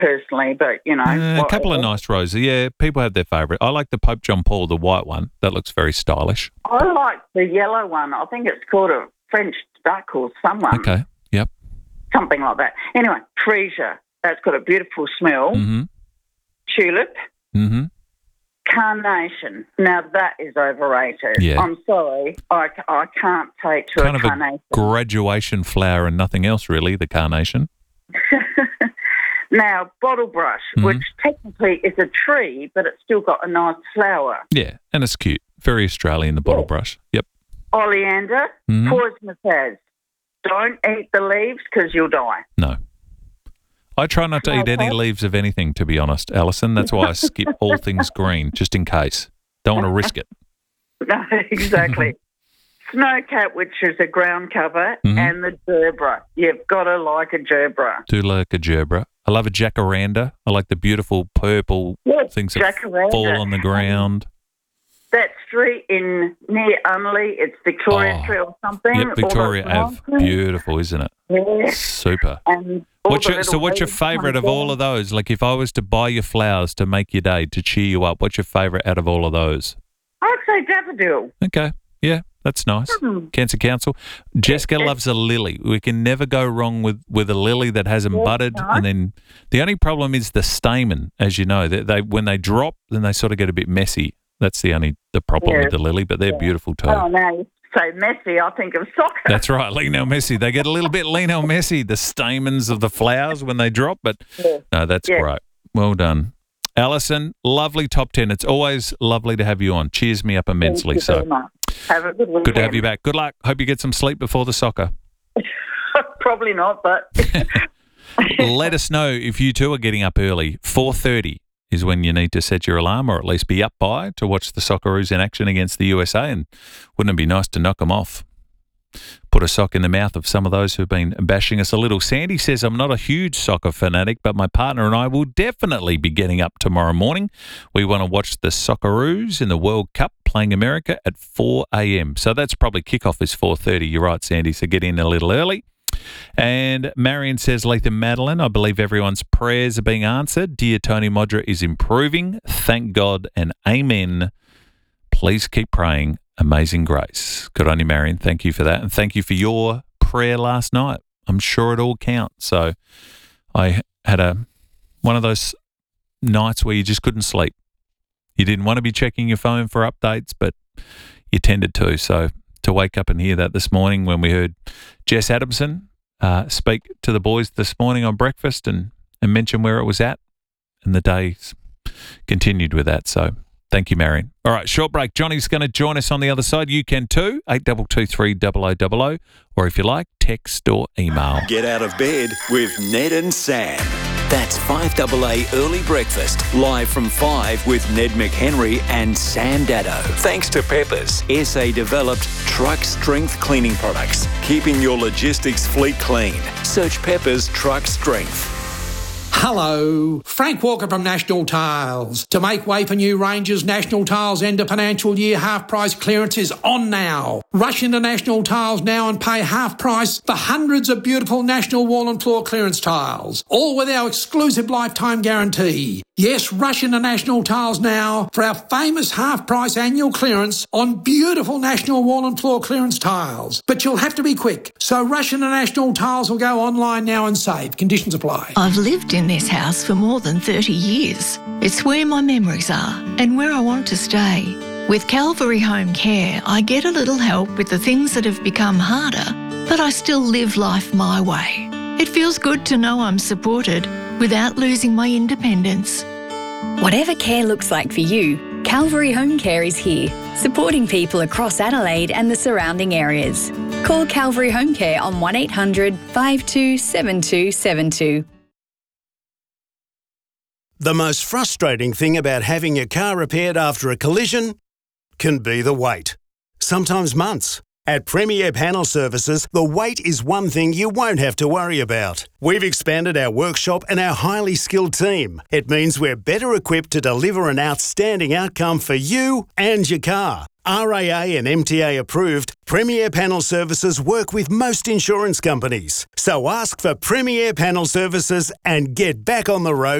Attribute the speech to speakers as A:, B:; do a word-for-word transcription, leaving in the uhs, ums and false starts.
A: personally, but, you know.
B: Uh, a couple of nice roses. Yeah, people have their favourite. I like the Pope John Paul, the white one. That looks very stylish.
A: I like the yellow one. I think it's called a French duck or someone.
B: Okay, yep.
A: Something like that. Anyway, freesia. That's got a beautiful smell.
B: Mm-hmm.
A: Tulip.
B: Mm-hmm.
A: Carnation. Now, that is overrated.
B: Yeah.
A: I'm sorry. I, I can't take to
B: Kind
A: a
B: of
A: carnation.
B: a graduation flower and nothing else, really, the carnation.
A: Now, bottle brush,
B: Mm-hmm.
A: which technically is a tree, but it's still got a nice flower.
B: Yeah, and it's cute. Very Australian, the bottle
A: Yeah.
B: brush. Yep.
A: Oleander,
B: Mhm.
A: poisonous as. Don't eat the leaves because you'll die.
B: No. I try not to eat any
A: Okay.
B: leaves of anything, to be honest, Alison. That's why I skip all things green, just in case. Don't want to risk it.
A: No, exactly. Snowcat, which is a ground cover,
B: Mhm.
A: and the gerbera. You've got to like a gerbera.
B: Do like a gerbera. I love a jacaranda. I like the beautiful purple
A: Yes,
B: things that
A: jacaranda.
B: fall on the ground.
A: That street in near Unley, it's Victoria
B: Oh.
A: Street or something.
B: Yep,
A: all
B: Victoria
A: those
B: Ave.
A: mountains.
B: Beautiful, isn't it?
A: Yes.
B: Super.
A: And all
B: What's
A: the
B: your, so
A: little
B: what's your
A: leaves
B: favourite of
A: coming
B: all
A: down.
B: of those? Like if I was to buy you flowers to make your day, to cheer you up, what's your favourite out of all of those?
A: I'd say daffodil.
B: Okay. Yeah, that's nice.
A: Hmm.
B: Cancer Council. Jessica
A: Yes.
B: loves a lily. We can never go wrong with, with a lily that hasn't
A: Yes,
B: budded.
A: no.
B: And then the only problem is the stamen, as you know. They, they when they drop, then they sort of get a bit messy. That's the only the problem
A: Yes.
B: with the lily, but they're
A: Yeah.
B: beautiful too.
A: Oh, no, you say messy, I think of soccer.
B: That's right, Lionel Messi. They get a little bit Lionel Messi, the stamens of the flowers when they drop, but
A: Yeah.
B: no, that's
A: Yeah.
B: great. Well done. Alison, lovely top ten. It's always lovely to have you on. Cheers me up immensely.
A: Thank you
B: So
A: very much. Have a good weekend.
B: good to have you back. Good luck. Hope you get some sleep before the soccer.
A: Probably not, but
B: Let us know if you too are getting up early. four thirty is when you need to set your alarm, or at least be up by, to watch the Socceroos in action against the U S A. And wouldn't it be nice to knock them off? Put a sock in the mouth of some of those who've been bashing us a little. Sandy says, I'm not a huge soccer fanatic, but my partner and I will definitely be getting up tomorrow morning. We want to watch the Socceroos in the World Cup playing America at four a.m. So that's probably kickoff is four thirty. You're right, Sandy, so get in a little early. And Marion says, Letha Madeline, I believe everyone's prayers are being answered. Dear Tony Modra is improving. Thank God and amen. Please keep praying. Amazing grace. Good on you, Marion. Thank you for that. And thank you for your prayer last night. I'm sure it all counts. So I had a one of those nights where you just couldn't sleep. You didn't want to be checking your phone for updates, but you tended to. So to wake up and hear that this morning when we heard Jess Adamson uh, speak to the boys this morning on breakfast and, and mention where it was at, and the day continued with that. So thank you, Marion. All right, short break. Johnny's going to join us on the other side. You can too, eight two two three double oh double oh, or if you like, text or email.
C: Get out of bed with Ned and Sam. That's five A A Early Breakfast, live from five with Ned McHenry and Sam Daddo. Thanks to Peppers, S A-developed truck strength cleaning products, keeping your logistics fleet clean. Search Peppers Truck Strength.
D: Hello, Frank Walker from National Tiles. To make way for new ranges, National Tiles end of financial year half price clearance is on now. Rush into National Tiles now and pay half price for hundreds of beautiful National wall and floor clearance tiles, all with our exclusive lifetime guarantee. Yes, rush into National Tiles now for our famous half price annual clearance on beautiful National wall and floor clearance tiles. But you'll have to be quick, so rush into National Tiles or go online now and save. Conditions apply.
E: I've lived in this house for more than thirty years. It's where my memories are and where I want to stay. With Calvary Home Care, I get a little help with the things that have become harder, but I still live life my way. It feels good to know I'm supported without losing my independence.
F: Whatever care looks like for you, Calvary Home Care is here, supporting people across Adelaide and the surrounding areas. Call Calvary Home Care on one eight hundred five two seven two seven two.
G: The most frustrating thing about having your car repaired after a collision can be the wait. Sometimes months. At Premier Panel Services, the wait is one thing you won't have to worry about. We've expanded our workshop and our highly skilled team. It means we're better equipped to deliver an outstanding outcome for you and your car. R A A and M T A approved, Premier Panel Services work with most insurance companies. So ask for Premier Panel Services and get back on the road